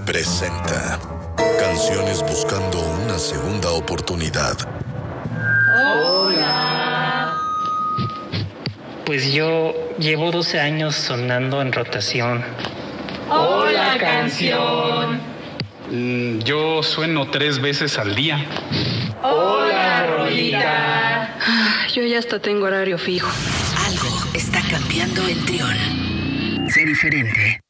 presenta Canciones buscando una segunda oportunidad. Hola. Pues yo llevo 12 años sonando en rotación. Hola, canción. Yo sueno 3 veces al día. Hola, rolita. Yo ya hasta tengo horario fijo. Algo está cambiando en Trión. Sé diferente.